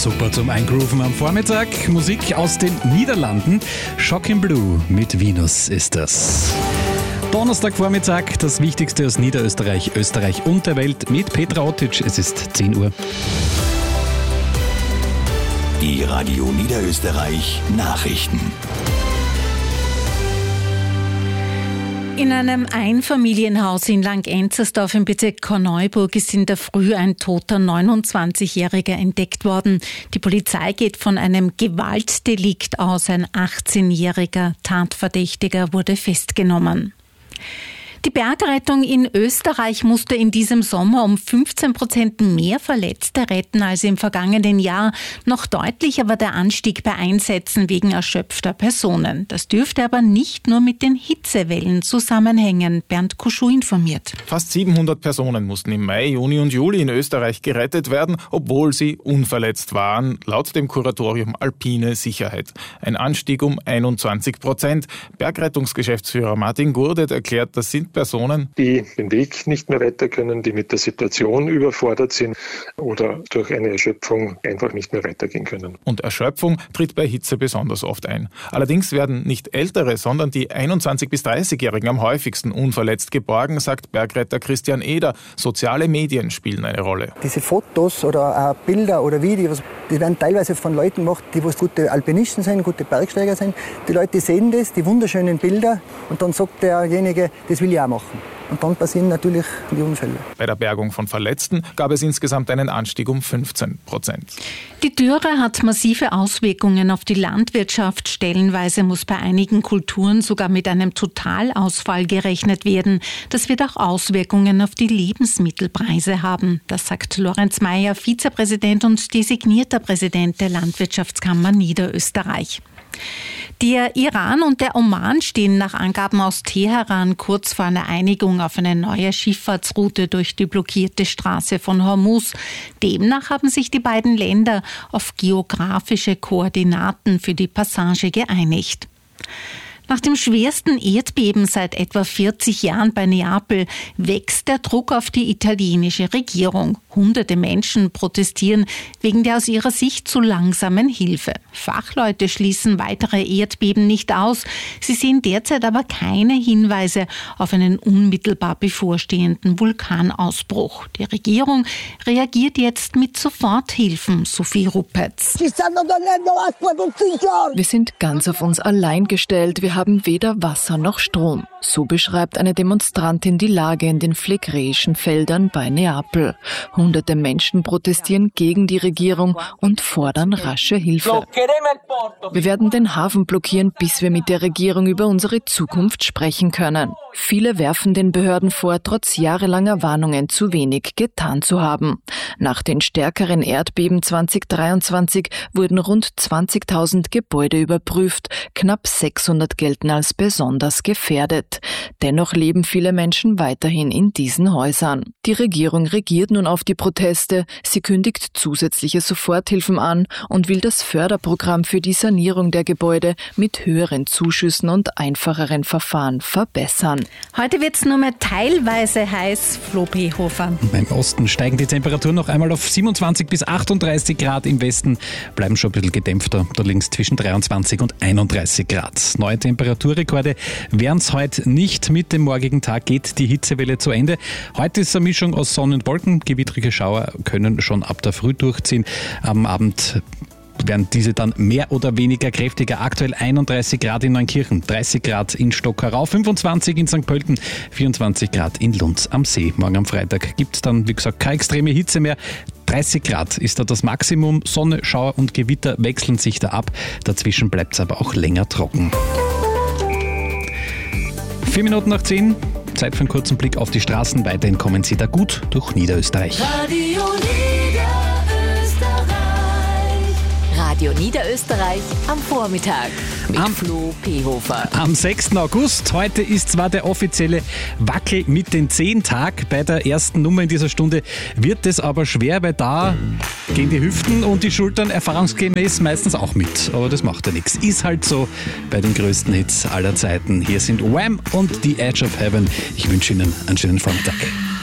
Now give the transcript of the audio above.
Super zum Eingrooven am Vormittag. Musik aus den Niederlanden. Shocking Blue mit Venus ist das. Donnerstagvormittag, das Wichtigste aus Niederösterreich, Österreich und der Welt mit Petra Ottitsch. Es ist 10 Uhr. Die Radio Niederösterreich Nachrichten. In einem Einfamilienhaus in Langenzersdorf im Bezirk Korneuburg ist in der Früh ein toter 29-Jähriger entdeckt worden. Die Polizei geht von einem Gewaltdelikt aus. Ein 18-jähriger Tatverdächtiger wurde festgenommen. Die Bergrettung in Österreich musste in diesem Sommer um 15% mehr Verletzte retten als im vergangenen Jahr. Noch deutlicher war der Anstieg bei Einsätzen wegen erschöpfter Personen. Das dürfte aber nicht nur mit den Hitzewellen zusammenhängen. Bernd Kuschu informiert. Fast 700 Personen mussten im Mai, Juni und Juli in Österreich gerettet werden, obwohl sie unverletzt waren, laut dem Kuratorium Alpine Sicherheit. Ein Anstieg um 21%. Bergrettungsgeschäftsführer Martin Gurdet erklärt, das sind Personen, die den Weg nicht mehr weiter können, die mit der Situation überfordert sind oder durch eine Erschöpfung einfach nicht mehr weitergehen können. Und Erschöpfung tritt bei Hitze besonders oft ein. Allerdings werden nicht Ältere, sondern die 21- bis 30-Jährigen am häufigsten unverletzt geborgen, sagt Bergretter Christian Eder. Soziale Medien spielen eine Rolle. Diese Fotos oder Bilder oder Videos, die werden teilweise von Leuten gemacht, die gute Alpinisten sind, gute Bergsteiger sind. Die Leute sehen das, die wunderschönen Bilder, und dann sagt derjenige, das will ich auch machen. Und dann passieren natürlich die Unfälle. Bei der Bergung von Verletzten gab es insgesamt einen Anstieg um 15%. Die Dürre hat massive Auswirkungen auf die Landwirtschaft. Stellenweise muss bei einigen Kulturen sogar mit einem Totalausfall gerechnet werden. Das wird auch Auswirkungen auf die Lebensmittelpreise haben. Das sagt Lorenz Mayer, Vizepräsident und designierter Präsident der Landwirtschaftskammer Niederösterreich. Der Iran und der Oman stehen nach Angaben aus Teheran kurz vor einer Einigung auf eine neue Schifffahrtsroute durch die blockierte Straße von Hormuz. Demnach haben sich die beiden Länder auf geografische Koordinaten für die Passage geeinigt. Nach dem schwersten Erdbeben seit etwa 40 Jahren bei Neapel wächst der Druck auf die italienische Regierung. Hunderte Menschen protestieren wegen der aus ihrer Sicht zu langsamen Hilfe. Fachleute schließen weitere Erdbeben nicht aus. Sie sehen derzeit aber keine Hinweise auf einen unmittelbar bevorstehenden Vulkanausbruch. Die Regierung reagiert jetzt mit Soforthilfen, Sophie Ruppetz. Wir sind ganz auf uns allein gestellt. Wir haben weder Wasser noch Strom. So beschreibt eine Demonstrantin die Lage in den phlegräischen Feldern bei Neapel. Hunderte Menschen protestieren gegen die Regierung und fordern rasche Hilfe. Wir werden den Hafen blockieren, bis wir mit der Regierung über unsere Zukunft sprechen können. Viele werfen den Behörden vor, trotz jahrelanger Warnungen zu wenig getan zu haben. Nach den stärkeren Erdbeben 2023 wurden rund 20.000 Gebäude überprüft. Knapp 600 gelten als besonders gefährdet. Dennoch leben viele Menschen weiterhin in diesen Häusern. Die Regierung reagiert nun auf die Proteste. Sie kündigt zusätzliche Soforthilfen an und will das Förderprogramm für die Sanierung der Gebäude mit höheren Zuschüssen und einfacheren Verfahren verbessern. Heute wird es nur mehr teilweise heiß, Flo Behofer. Im Osten steigen die Temperaturen noch einmal auf 27 bis 38 Grad. Im Westen bleiben schon ein bisschen gedämpfter. Da liegen es zwischen 23 und 31 Grad. Neue Temperaturrekorde wären es heute nicht. Mit dem morgigen Tag geht die Hitzewelle zu Ende. Heute ist eine Mischung aus Sonne und Wolken. Gewittrige Schauer können schon ab der Früh durchziehen. Am Abend werden diese dann mehr oder weniger kräftiger. Aktuell 31 Grad in Neunkirchen, 30 Grad in Stockerau, 25 in St. Pölten, 24 Grad in Lunds am See. Morgen am Freitag gibt es dann, wie gesagt, keine extreme Hitze mehr. 30 Grad ist da das Maximum. Sonne, Schauer und Gewitter wechseln sich da ab. Dazwischen bleibt es aber auch länger trocken. 4 Minuten nach 10. Zeit für einen kurzen Blick auf die Straßen. Weiterhin kommen Sie da gut durch Niederösterreich. Radio Niederösterreich am Vormittag mit Flo Behofer. Am 6. August, heute ist zwar der offizielle Wackel mit den 10 Tag. Bei der ersten Nummer in dieser Stunde wird es aber schwer, weil da gehen die Hüften und die Schultern erfahrungsgemäß meistens auch mit. Aber das macht ja nichts. Ist halt so bei den größten Hits aller Zeiten. Hier sind Wham und The Edge of Heaven. Ich wünsche Ihnen einen schönen Vormittag.